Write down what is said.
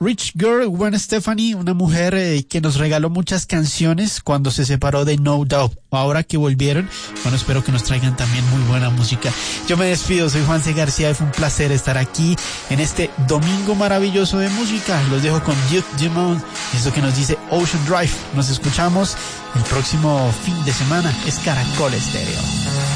Rich Girl, Gwen Stefani, una mujer que nos regaló muchas canciones cuando se separó de No Doubt. Ahora que volvieron, bueno, espero que nos traigan también muy buena música. Yo me despido, soy Juanse García y fue un placer estar aquí en este domingo maravilloso de música. Los dejo con Duke Dumont, eso que nos dice Ocean Drive. Nos escuchamos el próximo fin de semana. Es Caracol Estéreo.